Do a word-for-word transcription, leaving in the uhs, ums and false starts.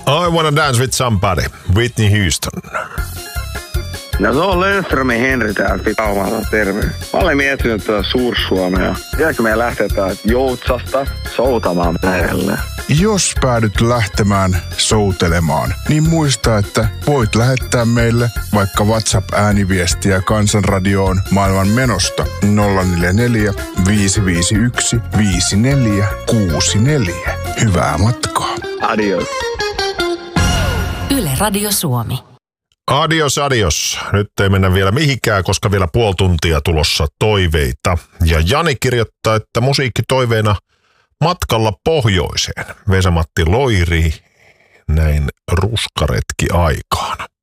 I Wanna Dance With Somebody, Whitney Houston. No se on Löfströmin Henri täällä Pitaumalta, terve. Mä olen miettinyt tuota Suur-Suomea. Tiedätkö meidän lähteä täältä Joutsasta soutamaan merelle? Jos päädyt lähtemään soutelemaan, niin muista, että voit lähettää meille vaikka WhatsApp-ääniviestiä Kansanradioon maailman menosta nolla neljä neljä, viisi viisi yksi, viisi neljä kuusi neljä. Hyvää matkaa. Adios. Yle Radio Suomi. Adios, adios. Nyt ei mennä vielä mihinkään, koska vielä puoli tuntia tulossa toiveita. Ja Jani kirjoittaa, että musiikki toiveena matkalla pohjoiseen. Vesa-Matti Loiri näin ruskaretki aikaan.